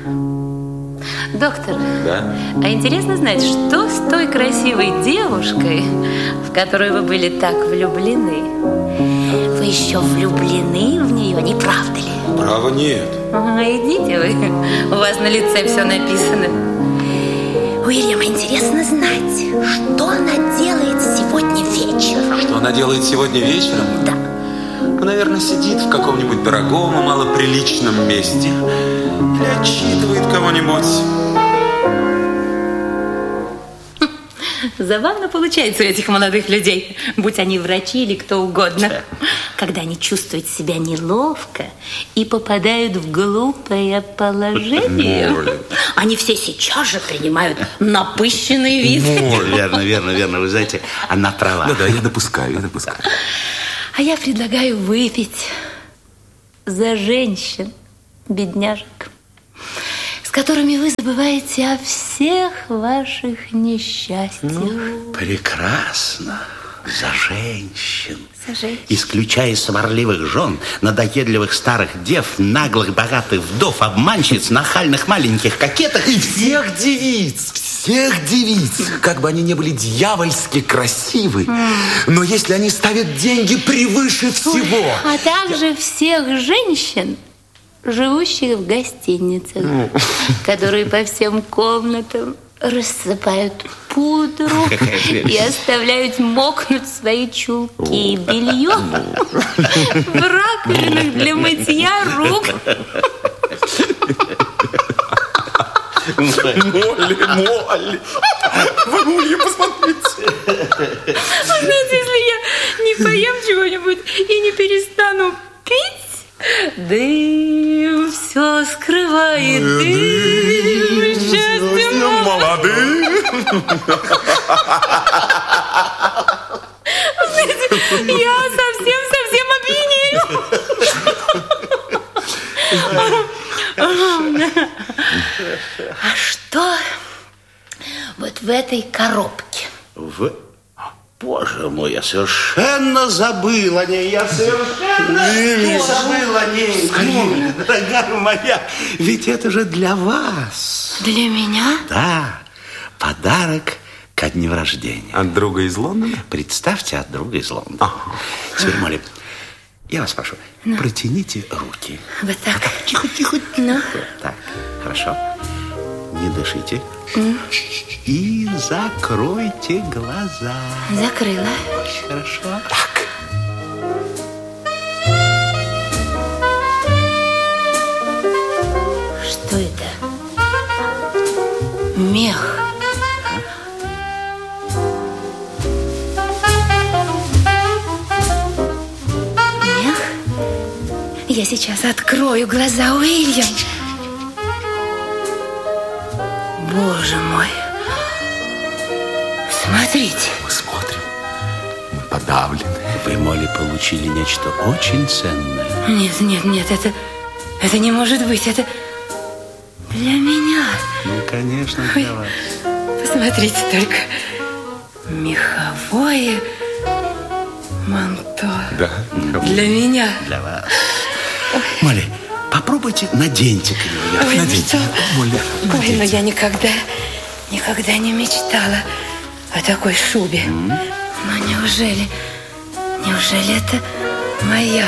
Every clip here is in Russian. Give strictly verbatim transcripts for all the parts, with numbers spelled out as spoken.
Доктор, да? А интересно знать, что с той красивой девушкой, в которую вы были так влюблены? Вы еще влюблены в нее, не правда ли? Право нет. А, идите вы, у вас на лице все написано. Уильям, интересно знать, что она делает сегодня вечером? Что она делает сегодня вечером? Да. Наверное, сидит в каком-нибудь дорогом и малоприличном месте или отчитывает кого-нибудь. Забавно получается у этих молодых людей, будь они врачи или кто угодно, когда они чувствуют себя неловко и попадают в глупое положение. Молли. Они все сейчас же принимают напыщенный вид. Молли. Верно, верно, верно. Вы знаете, она права. Да-да, я допускаю, я допускаю. А я предлагаю выпить за женщин, бедняжек, с которыми вы забываете о всех ваших несчастьях. Ну, прекрасно. За женщин. За женщин. Исключая сварливых жен, надоедливых старых дев, наглых богатых вдов, обманщиц, нахальных маленьких кокеток И всех девиц, всех девиц, как бы они ни были дьявольски красивы, но если они ставят деньги превыше всего. А также всех женщин, живущих в гостиницах, которые по всем комнатам рассыпают пудру и оставляют мокнуть свои чулки и белье в раковинах для мытья рук. Молли, Молли, вы Молли, посмотрите. Вы знаете, если я не поем чего-нибудь и не перестану пить, дым все скрывает, дым, счастье молодым. Знаете, я совсем-совсем опьянею. А что вот в этой коробке? В... Боже мой, я совершенно забыл о ней. Я совершенно забыл о ней. Молли, дорогая моя, ведь это же для вас. Для меня? Да, подарок ко дню рождения. От друга из Лондона? Представьте, от друга из Лондона. Теперь, Молли, я вас прошу, Ну. протяните руки. Вот так. Тихо, тихо, тихо. Ну. Так, хорошо. Не дышите. И закройте глаза. Закрыла. Очень хорошо. Так. Что это? Мех. Мех? Я сейчас открою глаза, Уильям. Боже мой. Смотрите. Мы смотрим. Мы подавлены. Вы, Молли, получили нечто очень ценное. Нет, нет, нет, это, это не может быть. Это для меня. Ну, конечно, Ой. для вас. Посмотрите только. Меховое манто. Да. Для меня. Для вас. Молли, попробуйте, наденьте-ка его. Ой, ну Наденьте. что? Молли, Ой, но я никогда, никогда не мечтала о такой шубе. Но неужели, неужели это моя?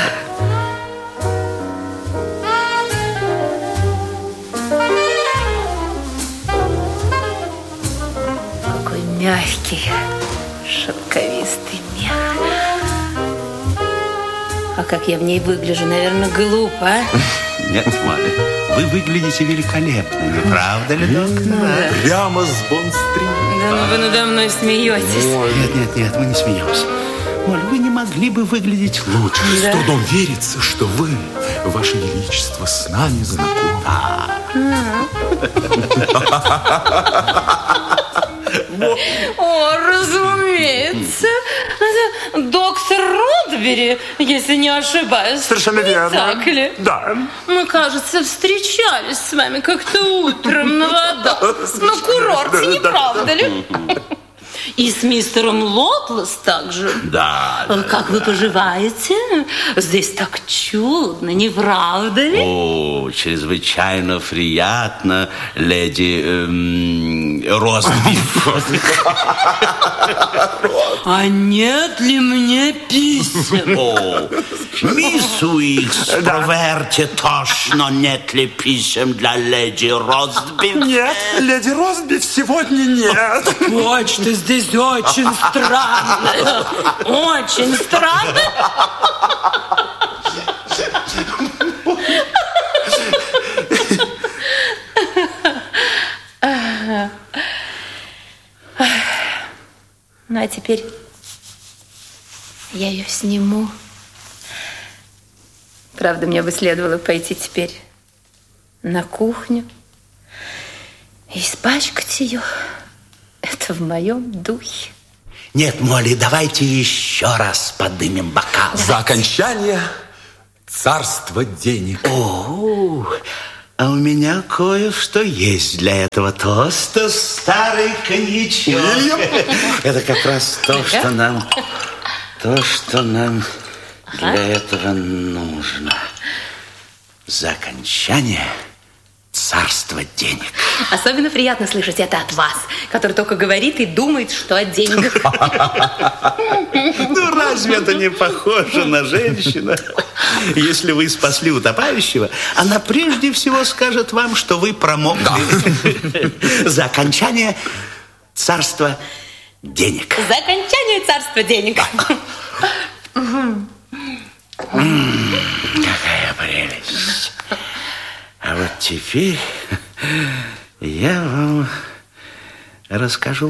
Какой мягкий, шелковистый мех. А как я в ней выгляжу, наверное, глупо, а? Нет, Молли, вы выглядите великолепно, не правда ли, доктор? Прямо с Бонн-стрит. Да ну вы надо мной смеетесь. Нет, нет, нет, мы не смеемся. Молли, вы не могли бы выглядеть лучше. Да. С трудом верится, что вы, Ваше Величество, с нами знакомы. О, разумеется. Это доктор Ротбери, если не ошибаюсь. Совершенно Не верно. так ли? Да. Мы, кажется, встречались с вами как-то утром на водах. На курорте, не правда ли? И с мистером Лотлес также. Да. Как да, вы да. поживаете? Здесь так чудно, не правда ли? О, чрезвычайно приятно, леди эм, Ростбиф. А нет ли мне писем? О, мисс Уикс, проверьте точно, нет ли писем для леди Ростбиф? Нет, леди Ростбиф сегодня нет. Почта здесь очень странная. Очень странная. Ну, а теперь я ее сниму. Правда, мне бы следовало пойти теперь на кухню и испачкать ее. Это в моем духе. Нет, Молли, давайте еще раз подымем бокал. За окончание царства денег. О, а у меня кое-что есть для этого тоста. Старый коньячок. Это как раз то, что нам, то, что нам для этого нужно. За окончание царства денег. Особенно приятно слышать это от вас, который только говорит и думает, что о деньгах. Ну, разве это не похоже на женщину? Если вы спасли утопающего, она прежде всего скажет вам, что вы промокли. Да. За окончание царства денег. За окончание царства денег. Какая прелесть. А вот теперь я вам расскажу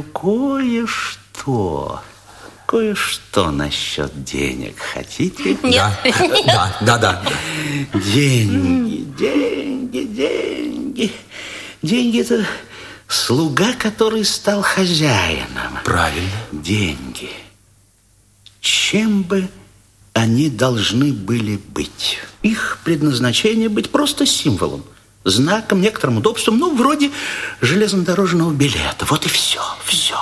кое-что. Кое-что насчет денег. Хотите? Нет. Да, да, да, да. Деньги, деньги, деньги. Деньги – это слуга, который стал хозяином. Правильно. Деньги. Чем бы они должны были быть? Их предназначение быть просто символом, знаком, некоторым удобством, ну, вроде железнодорожного билета. Вот и все, все.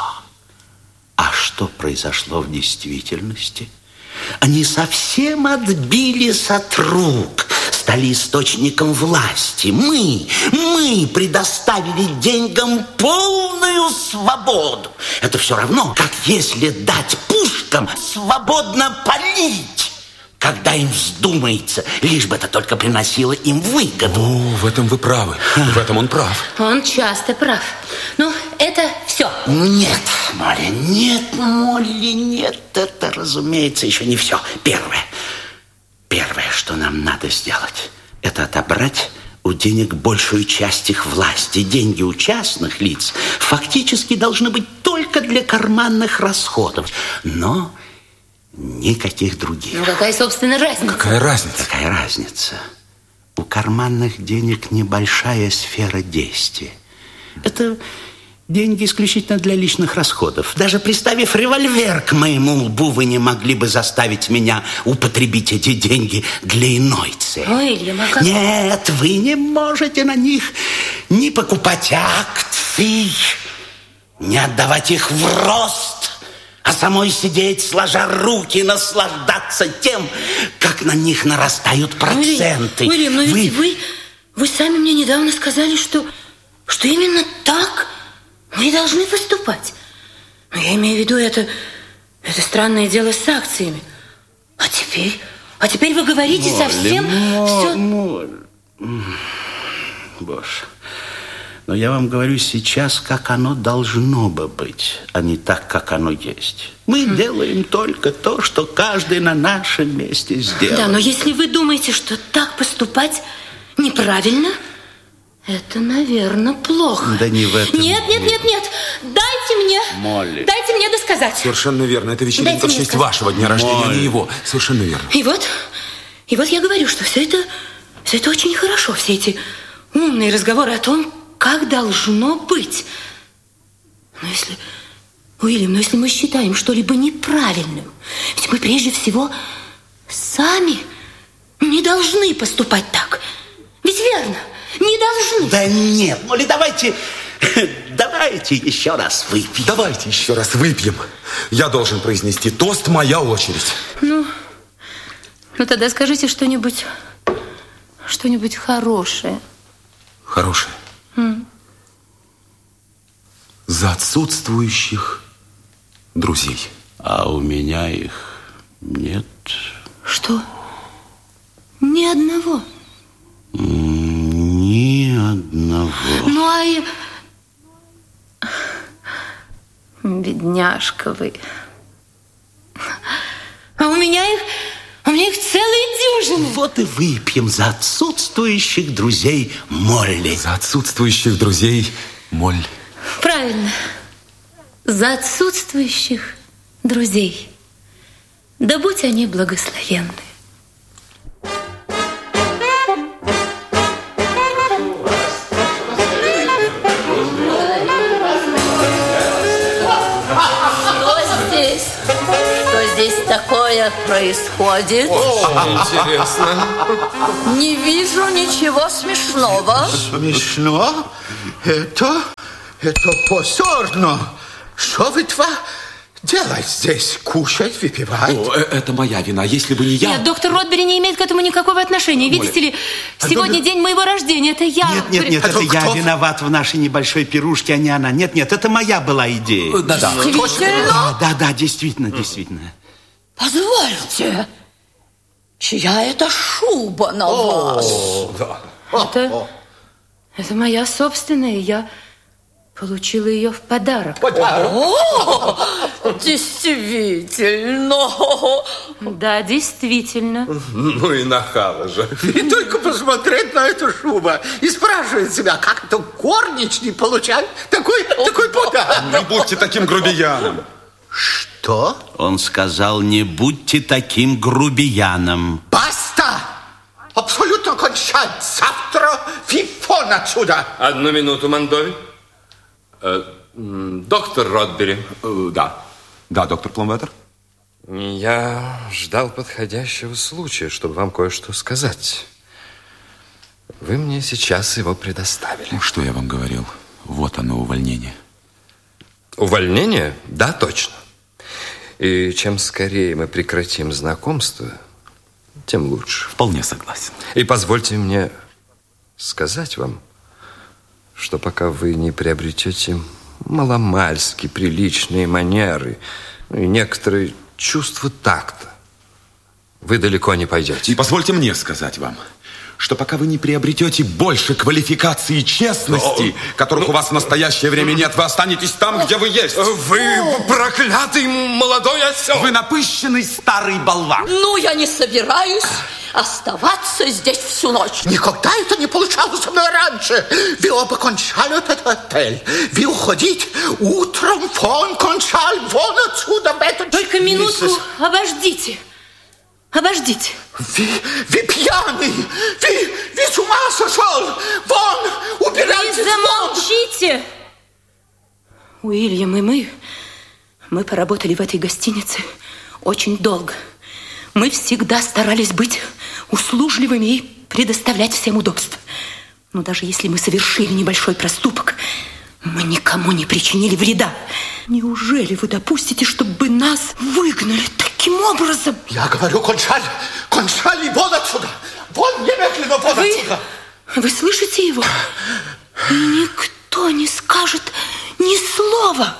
А что произошло в действительности? Они совсем отбились от рук, стали источником власти. Мы, мы предоставили деньгам полную свободу. Это все равно, как если дать пушкам свободно палить, когда им вздумается, лишь бы это только приносило им выгоду. О, в этом вы правы. В этом он прав. Он часто прав. Ну, это все. Нет, Молли, нет, Молли, нет. Это, разумеется, еще не все. Первое. Первое, что нам надо сделать, это отобрать у денег большую часть их власти. Деньги у частных лиц фактически должны быть только для карманных расходов. Но никаких других. Ну, какая, собственно, разница? Какая разница? Какая разница? У карманных денег небольшая сфера действия. Это деньги исключительно для личных расходов. Даже приставив револьвер к моему лбу, вы не могли бы заставить меня употребить эти деньги для иной цели. Уильям, а как... Нет, вы не можете на них ни покупать акции, ни отдавать их в рост, а самой сидеть, сложа руки, наслаждаться тем, как на них нарастают проценты. Уильям, но вы... ведь вы, вы сами мне недавно сказали, что, что именно так мы должны поступать. Но я имею в виду это, это странное дело с акциями. А теперь, а теперь вы говорите Молли, совсем Молли, все... Молли. Боже. Но я вам говорю сейчас, как оно должно бы быть, а не так, как оно есть. Мы хм. делаем только то, что каждый на нашем месте сделал. Да, но если вы думаете, что так поступать неправильно, это, наверное, плохо. Да не в этом. Нет, нет, нет, нет. Дайте мне. Молли. Дайте мне досказать. Совершенно верно. Это вечеринка Дайте в честь сказать. вашего дня рождения, Молли. а не его. Совершенно верно. И вот, и вот я говорю, что все это, все это очень хорошо. Все эти умные разговоры о том, как должно быть. Но если, Уильям, но если мы считаем что-либо неправильным, ведь мы прежде всего сами не должны поступать так. Ведь верно, не должны. Да нет, Молли, давайте Давайте еще раз выпьем. Давайте еще раз выпьем. Я должен произнести тост, моя очередь. Ну, ну тогда скажите что-нибудь, что-нибудь хорошее. Хорошее? М. За отсутствующих друзей. А у меня их нет. Что? Ни одного? Ни одного. Ну, а и... Бедняжка вы. А у меня их... У меня их целые дюжины. Вот и выпьем за отсутствующих друзей Молли. За отсутствующих друзей Молли. Правильно. За отсутствующих друзей. Да будь они благословенны. Что здесь? Что здесь такое происходит? Очень интересно. Не вижу ничего смешного. Смешно? Это, это позорно. Что вы два делаете здесь? Кушать, выпивать? О, это моя вина. Если бы не я... Нет, доктор Ротбери не имеет к этому никакого отношения. Видите ли, сегодня день моего рождения. Это я... Нет, нет, нет, это я виноват в нашей небольшой пирушке, а не она. Нет, нет, это моя была идея. Да-да. Действительно? Да, да, действительно, действительно. Позвольте. Чья это шуба на вас? Это, это моя собственная. Я получила ее в подарок. О, действительно. Да, действительно. Ну и нахала же. И только посмотреть на эту шубу и спрашивать себя, как это горничный получает такой, такой подарок. Не будьте таким грубияном. Что? Он сказал, не будьте таким грубияном. Баста! Абсолютно кончать. Завтра фифон отсюда. Одну минуту, Мандови. Э, м, доктор Ротбери. Э, да. Да, доктор Пломбеттер. Я ждал подходящего случая, чтобы вам кое-что сказать. Вы мне сейчас его предоставили. Ну, что я вам говорил? Вот оно, увольнение. Увольнение? Да, точно. И чем скорее мы прекратим знакомство, тем лучше. Вполне согласен. И позвольте мне сказать вам, что пока вы не приобретете маломальски приличные манеры и некоторые чувства такта, вы далеко не пойдете. И позвольте мне сказать вам, что пока вы не приобретете больше квалификации и честности, которых у вас в настоящее время нет, вы останетесь там, где вы есть. Вы проклятый молодой осел! Вы напыщенный старый болван. Ну, я не собираюсь оставаться здесь всю ночь. Никогда это не получалось со мной раньше. Вы оба кончали этот отель. Вы уходите утром, вон кончали, вон отсюда. Это... Только минутку обождите. Обождите. Вы, вы пьяный. Вы, вы с ума сошел. Вон, убирайтесь. Вы замолчите. Уильям и мы, мы поработали в этой гостинице очень долго. Мы всегда старались быть услужливыми и предоставлять всем удобства. Но даже если мы совершили небольшой проступок, мы никому не причинили вреда. Неужели вы допустите, чтобы нас выгнали таким образом? Я говорю, кончали, кончали, вон отсюда. Вон, немедленно, вон Вы, отсюда. вы слышите его? И никто не скажет ни слова.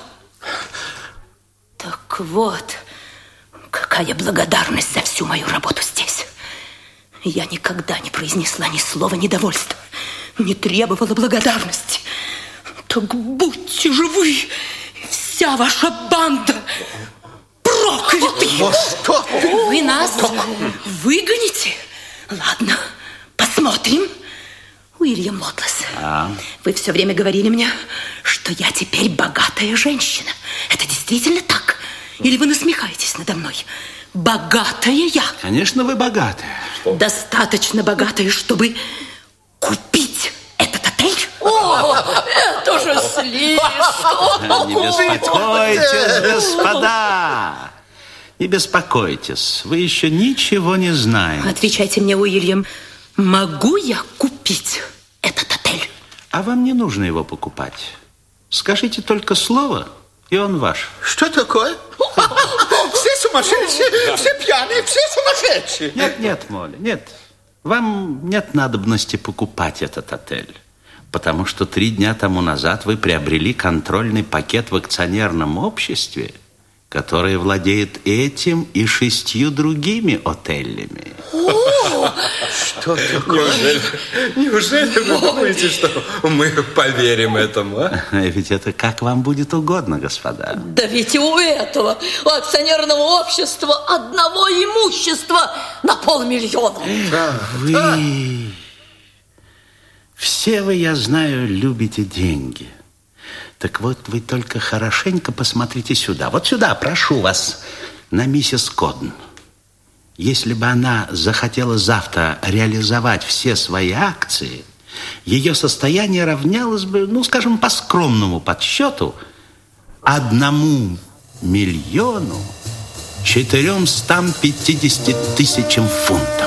Так вот, какая благодарность за всю мою работу здесь. Я никогда не произнесла ни слова недовольства, не требовала благодарности. Так будьте же вы, вся ваша банда, прокляты! Что? Вы нас выгоните? Ладно, посмотрим. Уильям Лотлес, А? вы все время говорили мне, что я теперь богатая женщина. Это действительно так? Или вы насмехаетесь надо мной? Богатая я. Конечно, вы богатая. Достаточно богатая, чтобы купить этот отель? О, это же слишком. Не беспокойтесь, господа. Не беспокойтесь. Вы еще ничего не знаете. Отвечайте мне, Уильям, могу я купить этот отель? А вам не нужно его покупать. Скажите только слово, и он ваш. Что такое? Все сумасшедшие, все пьяные, все сумасшедшие. Нет, нет, Молли, нет. Вам нет надобности покупать этот отель. Потому что три дня тому назад вы приобрели контрольный пакет в акционерном обществе, которое владеет этим и шестью другими отелями. Что такое? Неужели, неужели вы думаете, что мы поверим этому, а? Ведь это как вам будет угодно, господа. Да ведь и у этого, у акционерного общества одного имущества на полмиллиона. Да, Вы... Все вы, я знаю, любите деньги. Так вот, вы только хорошенько посмотрите сюда. Вот сюда, прошу вас, на миссис Кодн. Если бы она захотела завтра реализовать все свои акции, ее состояние равнялось бы, ну, скажем, по скромному подсчету, одному миллиону четырёмстам пятидесяти тысячам фунтов.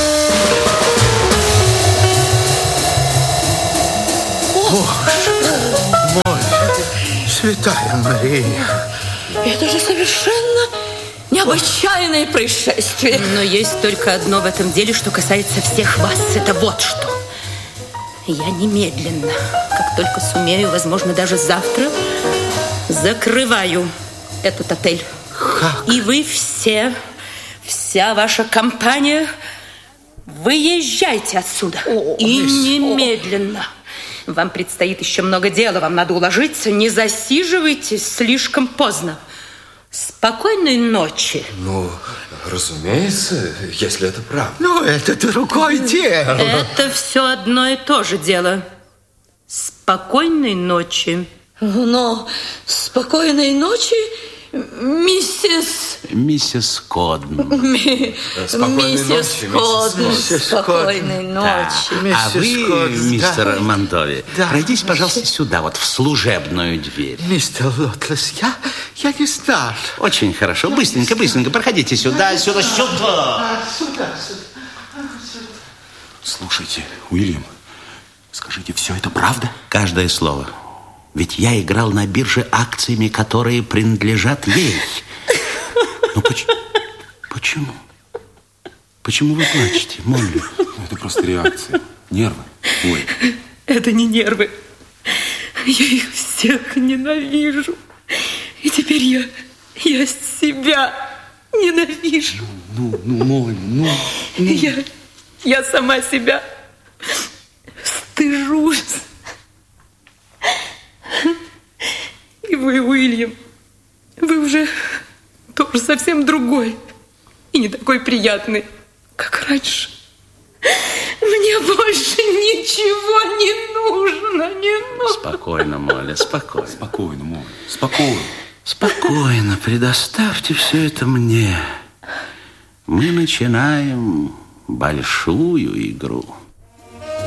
Святая Мария. Это же совершенно необычайное происшествие. Но есть только одно в этом деле, что касается всех вас. Это вот что. Я немедленно, как только сумею, возможно, даже завтра, закрываю этот отель. Как? И вы все, вся ваша компания, выезжайте отсюда. О, И мисс, немедленно. Вам предстоит еще много дела, вам надо уложиться. Не засиживайтесь слишком поздно. Спокойной ночи. Ну, разумеется, если это правда. Ну, это другое дело. Это все одно и то же дело. Спокойной ночи. Но спокойной ночи, миссис... Миссис Кодн. Ми- Спокойной миссис ночи, миссис Кодн. Миссис Спокойной Да. ночи. А Миссис вы, Кодн, мистер да. Мондови, Да. пройдитесь, пожалуйста, сюда, вот в служебную дверь. Мистер Лотлес, я, я не знал. Очень хорошо. Быстренько, быстренько. Проходите сюда, сюда, сюда. Сюда, Слушайте, Уильям, скажите, все это правда? Каждое слово. Ведь я играл на бирже акциями, которые принадлежат ей. Ну, поч- почему? Почему вы плачете, Молли? Ну, это просто реакция. Нервы. Ой. Это не нервы. Я их всех ненавижу. И теперь я, я себя ненавижу. Ну, ну, Молли, ну. Я, я сама себя стыжусь. И вы, Уильям, вы уже тоже совсем другой и не такой приятный, как раньше. Мне больше ничего не нужно, не нужно. Спокойно, Молли, спокойно. Спокойно, Молли, спокойно. Спокойно, предоставьте все это мне. Мы начинаем большую игру.